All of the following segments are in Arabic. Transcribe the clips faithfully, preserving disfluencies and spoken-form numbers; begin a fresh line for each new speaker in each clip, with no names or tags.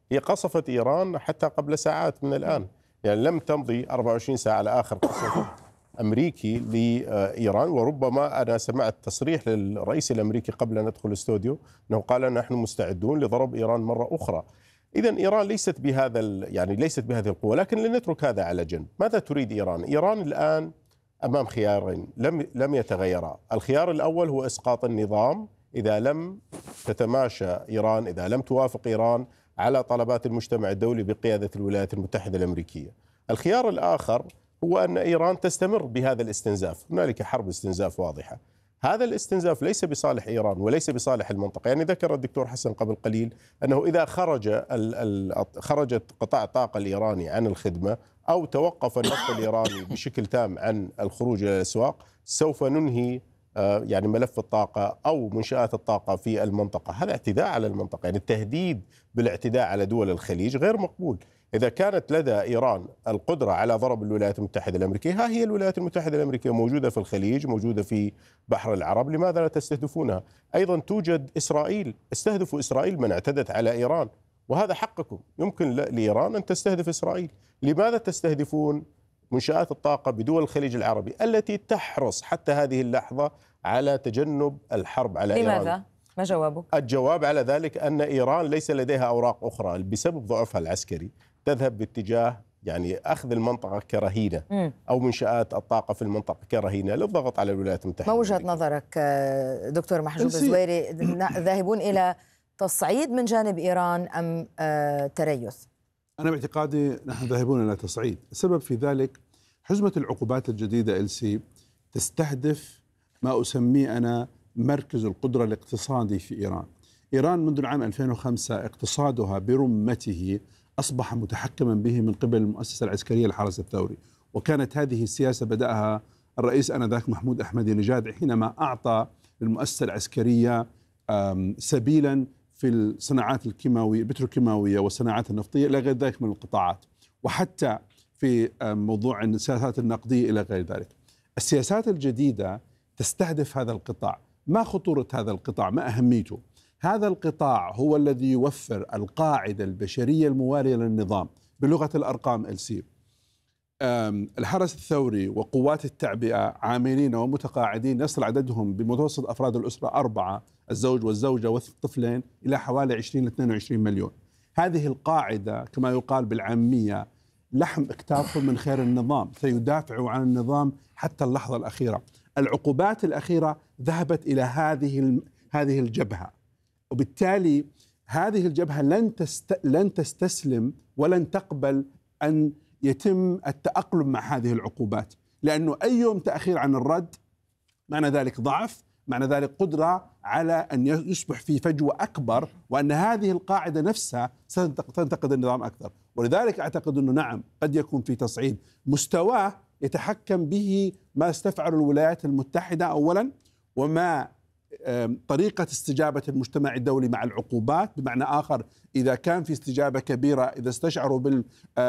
هي قصفت إيران حتى قبل ساعات من الآن، يعني لم تمضي أربعة وعشرين ساعة على آخر قصف أمريكي لإيران. وربما أنا سمعت تصريح للرئيس الأمريكي قبل أن ندخل الاستوديو أنه قال نحن مستعدون لضرب إيران مرة أخرى. إذن إيران ليست بهذا يعني ليست بهذه القوة. لكن لنترك هذا على جنب. ماذا تريد إيران؟ إيران الآن أمام خيارين لم لم يتغيرا. الخيار الأول هو إسقاط النظام إذا لم تتماشى إيران، إذا لم توافق إيران على طلبات المجتمع الدولي بقيادة الولايات المتحدة الأمريكية. الخيار الآخر هو أن إيران تستمر بهذا الاستنزاف. هنالك حرب استنزاف واضحة. هذا الاستنزاف ليس بصالح إيران وليس بصالح المنطقة. يعني ذكر الدكتور حسن قبل قليل أنه إذا خرج خرجت قطاع الطاقة الإيراني عن الخدمة أو توقف النفط الإيراني بشكل تام عن الخروج إلى الأسواق، سوف ننهي يعني ملف الطاقة أو منشآت الطاقة في المنطقة. هذا اعتداء على المنطقة. يعني التهديد بالاعتداء على دول الخليج غير مقبول. إذا كانت لدى إيران القدرة على ضرب الولايات المتحدة الأمريكية، ها هي الولايات المتحدة الأمريكية موجودة في الخليج، موجودة في بحر العرب، لماذا لا تستهدفونها؟ أيضا توجد إسرائيل، استهدفوا إسرائيل من اعتدت على إيران، وهذا حقكم. يمكن لإيران أن تستهدف إسرائيل. لماذا تستهدفون منشآت الطاقة بدول الخليج العربي التي تحرص حتى هذه اللحظة على تجنب الحرب على
لماذا؟
إيران؟
لماذا؟ ما جوابك؟
الجواب على ذلك أن إيران ليس لديها أوراق أخرى بسبب ضعفها العسكري تذهب باتجاه يعني أخذ المنطقة كرهينة أو منشآت الطاقة في المنطقة كرهينة للضغط على الولايات المتحدة.
ما وجهة نظرك دكتور محجوب الزويري؟ ذاهبون إلى تصعيد من جانب إيران أم تريث؟
أنا باعتقادي نحن ذاهبون إلى تصعيد. السبب في ذلك حزمة العقوبات الجديدة إلسي تستهدف ما أسميه أنا مركز القدرة الاقتصادي في إيران. إيران منذ العام ألفين وخمسة اقتصادها برمته أصبح متحكما به من قبل المؤسسة العسكرية للحرس الثوري، وكانت هذه السياسة بدأها الرئيس آنذاك محمود أحمدي نژاد حينما أعطى للمؤسسة العسكرية سبيلا في الصناعات الكيماوية البتروكيماوية والصناعات النفطية إلى غير ذلك من القطاعات، وحتى في موضوع السياسات النقدية إلى غير ذلك. السياسات الجديدة تستهدف هذا القطاع. ما خطورة هذا القطاع؟ ما أهميته؟ هذا القطاع هو الذي يوفر القاعدة البشرية الموالية للنظام. بلغة الأرقام السي الحرس الثوري وقوات التعبئة عاملين ومتقاعدين يصل عددهم بمتوسط أفراد الأسرة أربعة، الزوج والزوجة والطفلين، إلى حوالي عشرين إلى اثنين وعشرين مليون. هذه القاعدة كما يقال بالعامية لحم اكتافهم من خير النظام، سيدافعوا عن النظام حتى اللحظة الأخيرة. العقوبات الأخيرة ذهبت إلى هذه هذه الجبهة، وبالتالي هذه الجبهة لن تست... لن تستسلم ولن تقبل أن يتم التأقلم مع هذه العقوبات، لأنه أي يوم تأخير عن الرد معنى ذلك ضعف، معنى ذلك قدرة على أن يصبح في فجوة أكبر، وأن هذه القاعدة نفسها ستنتقد النظام أكثر. ولذلك أعتقد أنه نعم قد يكون في تصعيد مستواه يتحكم به ما استفعل الولايات المتحدة أولا، وما طريقة استجابة المجتمع الدولي مع العقوبات. بمعنى آخر، إذا كان في استجابة كبيرة، إذا استشعروا بأن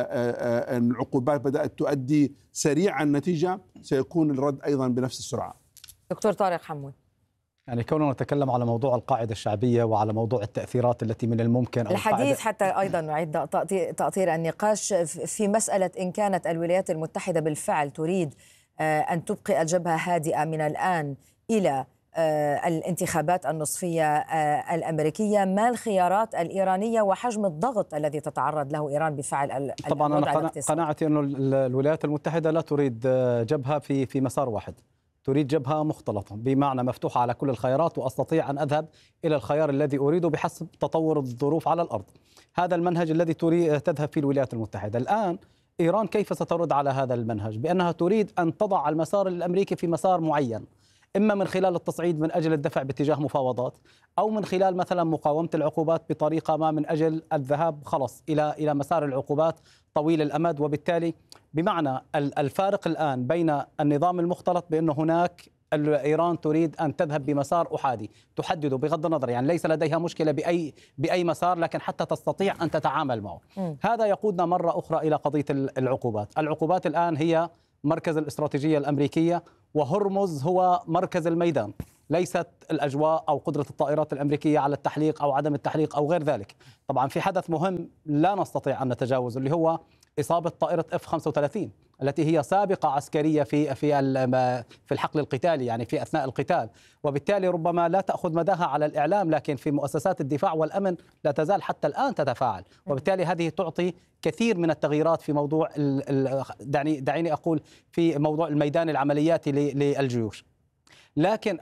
العقوبات بدأت تؤدي سريعا نتيجة، سيكون الرد أيضا بنفس السرعة.
دكتور طارق حمود،
يعني كوننا نتكلم على موضوع القاعدة الشعبية وعلى موضوع التأثيرات التي من الممكن
الحديث حتى أيضا نعيد تأطير النقاش في مسألة إن كانت الولايات المتحدة بالفعل تريد أن تبقي الجبهة هادئة من الآن إلى الانتخابات النصفية الأمريكية، ما الخيارات الإيرانية وحجم الضغط الذي تتعرض له إيران بفعل
طبعا أنا قناعتي أن الولايات المتحدة لا تريد جبهة في في مسار واحد، تريد جبهة مختلطة، بمعنى مفتوحة على كل الخيارات، وأستطيع أن أذهب إلى الخيار الذي أريده بحسب تطور الظروف على الأرض. هذا المنهج الذي تريد تذهب فيه الولايات المتحدة. الآن إيران كيف سترد على هذا المنهج؟ بأنها تريد أن تضع المسار الأمريكي في مسار معين، إما من خلال التصعيد من أجل الدفع باتجاه مفاوضات، أو من خلال مثلا مقاومة العقوبات بطريقة ما من أجل الذهاب خلص إلى إلى مسار العقوبات طويل الأمد. وبالتالي بمعنى الفارق الآن بين النظام المختلط بأنه هناك إيران تريد أن تذهب بمسار أحادي تحدد بغض النظر، يعني ليس لديها مشكلة بأي بأي مسار، لكن حتى تستطيع أن تتعامل معه. م. هذا يقودنا مرة أخرى إلى قضية العقوبات. العقوبات الآن هي مركز الاستراتيجية الأمريكية، وهرمز هو مركز الميدان. ليست الأجواء أو قدرة الطائرات الأمريكية على التحليق أو عدم التحليق أو غير ذلك. طبعا في حدث مهم لا نستطيع أن نتجاوزه، اللي هو إصابة طائرة إف خمسة وثلاثين التي هي سابقة عسكرية في في في الحقل القتالي، يعني في أثناء القتال، وبالتالي ربما لا تأخذ مداها على الإعلام، لكن في مؤسسات الدفاع والأمن لا تزال حتى الآن تتفاعل، وبالتالي هذه تعطي كثير من التغييرات في موضوع دعني دعيني أقول في موضوع الميدان العملياتي للجيوش. لكن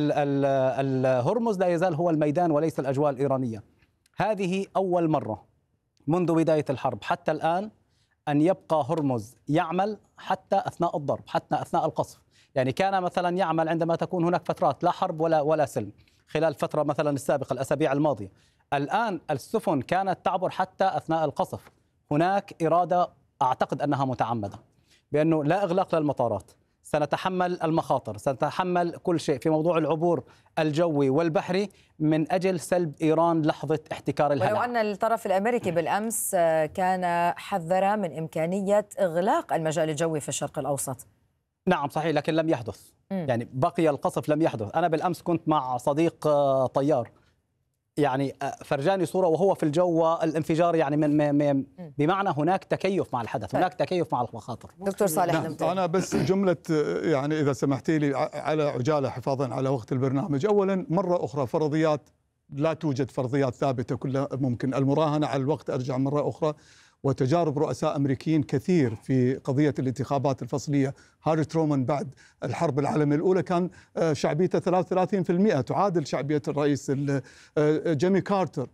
الهرمز لا يزال هو الميدان وليس الأجواء الإيرانية. هذه أول مرة منذ بداية الحرب حتى الآن أن يبقى هرمز يعمل حتى أثناء الضرب، حتى أثناء القصف. يعني كان مثلا يعمل عندما تكون هناك فترات لا حرب ولا ولا سلم، خلال فترة مثلا السابقة الأسابيع الماضية. الآن السفن كانت تعبر حتى أثناء القصف. هناك إرادة أعتقد أنها متعمدة، بأنه لا إغلاق للمطارات، سنتحمل المخاطر، سنتحمل كل شيء في موضوع العبور الجوي والبحري من أجل سلب إيران لحظة احتكار الهلع.
ولو أن الطرف الأمريكي بالأمس كان حذر من إمكانية إغلاق المجال الجوي في الشرق الأوسط.
نعم صحيح، لكن لم يحدث. م. يعني بقي القصف لم يحدث. أنا بالأمس كنت مع صديق طيار، يعني فرجاني صورة وهو في الجو الانفجار، يعني من من بمعنى هناك تكيف مع الحدث، هناك تكيف مع المخاطر.
دكتور صالح
نعم. أنا بس جملة يعني إذا سمحتي لي على عجالة حفاظا على وقت البرنامج. أولا مرة أخرى فرضيات، لا توجد فرضيات ثابتة، كلها ممكن المراهنة على الوقت. أرجع مرة أخرى، وتجارب رؤساء أمريكيين كثير في قضية الانتخابات الفصلية. هاري ترومان بعد الحرب العالمية الأولى كان شعبيته ثلاثة وثلاثين بالمئة، تعادل شعبية الرئيس جيمي كارتر.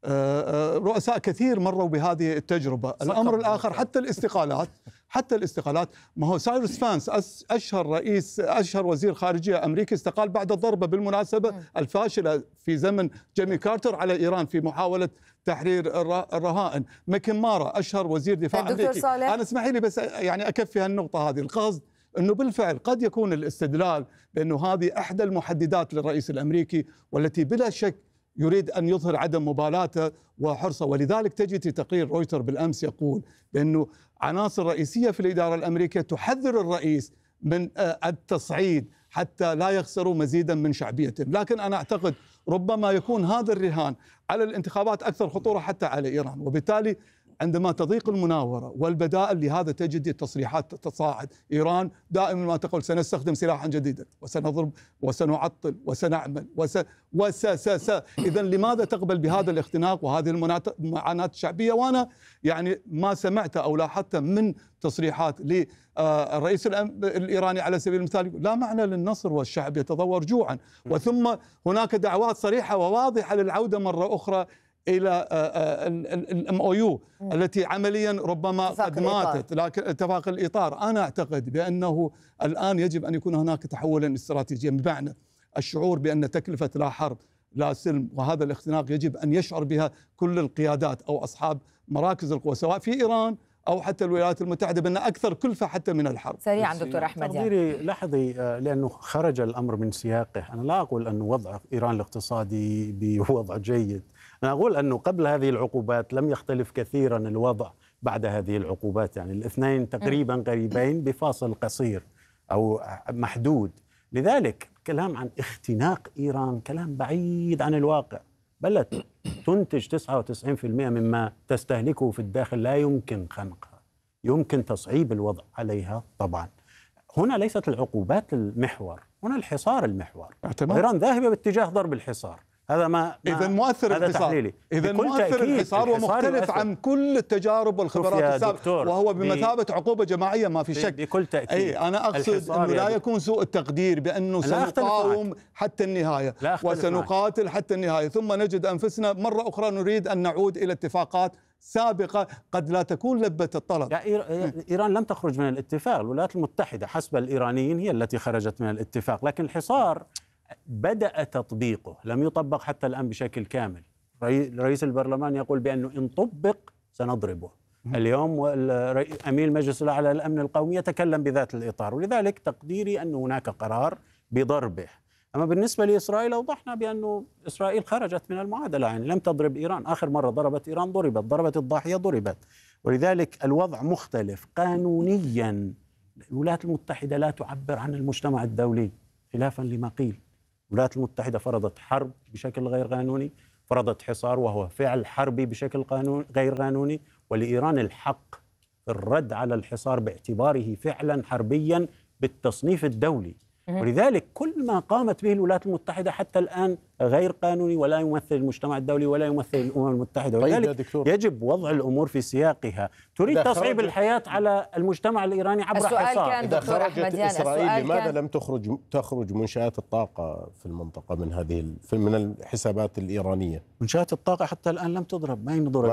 رؤساء كثير مروا بهذه التجربة. الأمر الآخر حتى الاستقالات، حتى الاستقالات ما هو سايرس فانس أشهر رئيس أشهر وزير خارجية أمريكي استقال بعد الضربة بالمناسبة الفاشلة في زمن جيمي كارتر على إيران في محاولة تحرير الرهائن. ماكنمارا أشهر وزير دفاع أمريكي. أنا اسمحي لي بس يعني أكفي هالنقطة هذه. القصد أنه بالفعل قد يكون الاستدلال بأنه هذه أحدى المحددات للرئيس الأمريكي، والتي بلا شك يريد أن يظهر عدم مبالاته وحرصه. ولذلك تجد في تقرير رويتر بالأمس يقول بأنه عناصر رئيسية في الإدارة الأمريكية تحذر الرئيس من التصعيد حتى لا يخسروا مزيدا من شعبيتهم. لكن أنا أعتقد ربما يكون هذا الرهان على الانتخابات أكثر خطورة حتى على إيران، وبالتالي عندما تضيق المناورة والبدائل لهذا تجد التصريحات تتصاعد. إيران دائما ما تقول سنستخدم سلاحا جديدا وسنضرب وسنعطل وسنعمل وس وس س س إذا لماذا تقبل بهذا الاختناق وهذه المعاناة الشعبية؟ وأنا يعني ما سمعت أو لاحظت من تصريحات للرئيس الإيراني على سبيل المثال لا معنى للنصر والشعب يتضور جوعا، وثم هناك دعوات صريحة وواضحة للعودة مرة أخرى إلى الام او يو التي عمليا ربما قد ماتت، لكن اتفاق الإطار. أنا أعتقد بأنه الآن يجب أن يكون هناك تحولا استراتيجيا، بمعنى الشعور بأن تكلفة لا حرب لا سلم وهذا الاختناق يجب أن يشعر بها كل القيادات أو أصحاب مراكز القوى سواء في إيران أو حتى الولايات المتحدة، بأن أكثر كلفة حتى من الحرب.
سريعا دكتور أحمد.
تقديري لحظي، لأنه خرج الأمر من سياقه. أنا لا أقول أن وضع إيران الاقتصادي بوضع جيد، أنا أقول أنه قبل هذه العقوبات لم يختلف كثيرا الوضع بعد هذه العقوبات، يعني الاثنين تقريبا قريبين بفاصل قصير أو محدود. لذلك كلام عن اختناق إيران كلام بعيد عن الواقع. بلد تنتج تسعة وتسعين بالمئة مما تستهلكه في الداخل لا يمكن خنقها، يمكن تصعيب الوضع عليها. طبعا هنا ليست العقوبات المحور، هنا الحصار المحور. إيران ذاهبة باتجاه ضرب الحصار. هذا ما
إذا مؤثر الحصار، إذا مؤثر الحصار ومختلف عن كل التجارب والخبرات السابقة، وهو بمثابة عقوبة جماعية ما في شك.
بكل تأكيد.
أي أنا أقصد أنه لا يكون سوء التقدير بأنه سنقاوم حتى النهاية وسنقاتل معك. حتى النهاية، ثم نجد أنفسنا مرة أخرى نريد أن نعود إلى اتفاقات سابقة قد لا تكون لبة الطلب.
إيران لم تخرج من الاتفاق، الولايات المتحدة حسب الإيرانيين هي التي خرجت من الاتفاق، لكن الحصار بدأ تطبيقه، لم يطبق حتى الآن بشكل كامل. رئيس البرلمان يقول بأنه إن طبق سنضربه. اليوم أمين مجلس الأعلى للأمن القومي يتكلم بذات الإطار، ولذلك تقديري أن هناك قرار بضربه. أما بالنسبة لإسرائيل أوضحنا بأنه إسرائيل خرجت من المعادلة، يعني لم تضرب إيران. آخر مرة ضربت إيران ضربت، ضربت الضاحية ضربت، ولذلك الوضع مختلف قانونيا. الولايات المتحدة لا تعبر عن المجتمع الدولي خلافا لما قيل. الولايات المتحدة فرضت حرب بشكل غير قانوني، فرضت حصار وهو فعل حربي بشكل قانون غير قانوني، ولإيران الحق في الرد على الحصار باعتباره فعلا حربيا بالتصنيف الدولي. ولذلك كل ما قامت به الولايات المتحدة حتى الآن غير قانوني ولا يمثل المجتمع الدولي ولا يمثل الأمم المتحدة. ولذلك يجب وضع الأمور في سياقها. تريد تصعيب الحياة على المجتمع الإيراني عبر حصار.
إذا خرجت إسرائيل لماذا لم تخرج تخرج منشآت الطاقة في المنطقة من هذه من الحسابات الإيرانية؟
منشآت الطاقة حتى الآن لم تضرب، ما ضرب.